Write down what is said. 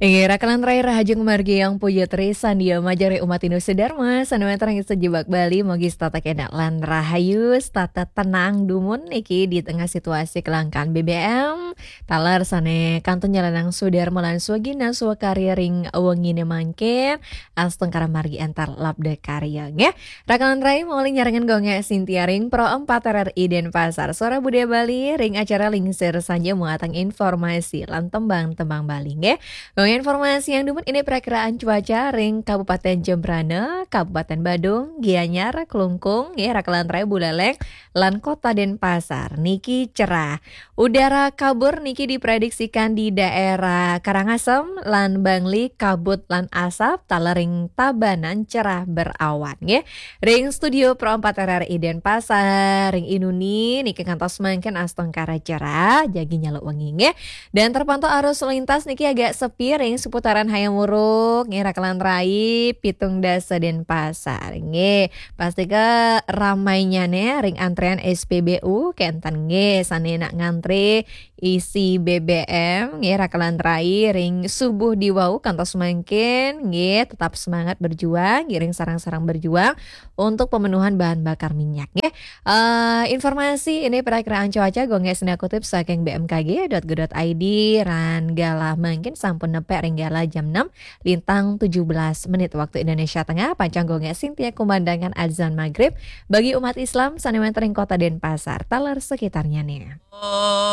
Rakalan terakhir Hajeng Margi yang puja Trisan dia majari umat Indonesia Dharma sanuan terang sejebak Bali mogi stata kena lan rahayu stata tenang dumun niki di tengah situasi kelangkaan BBM talar sane kantun jalanang Sudarma lan Swagina Swakarya ring wengine mangke asteng kara margi antar labda karya nge rakalan terakhir mau nyarengan gonge Sintia ring Pro 4 RRI Denpasar Suara Budaya Bali ring acara lingsir saja muatang informasi lan tembang Bali nge informasi yang dumun ini perakiraan cuaca ring Kabupaten Jembrana, Kabupaten Badung, Gianyar, Klungkung, Rakalan Raya Buleleng, lan Kota Denpasar. Niki cerah. Udara kabur niki diprediksikan di daerah Karangasem, lan Bangli, kabut lan asap, talering Tabanan cerah berawan. Ring Studio Pro 4 RRI Denpasar, ring Inuni, niki kantos mangken astengkara cerah, jagi nyaluk wengi. Dan terpantau arus lintas niki agak sepi ring seputaran Hayam Wuruk Rakalan Rai Pitung Dasa Denpasar pasti ke ramainya ring antrean SPBU kentan sanena ngantri isi BBM Rakalan Rai ring subuh di wau kantos mangkin tetap semangat berjuang ring sarang-sarang berjuang untuk pemenuhan bahan bakar minyak informasi ini perakiraan cuaca gonge sena kutip saking bmkg.go.id ran galah mangkin sampun nepek ringgala jam 6 lintang 17 menit waktu Indonesia Tengah pancang gonge Sintia kumandangan azan maghrib bagi umat Islam sanewen ring Kota Denpasar talar sekitarnya nih.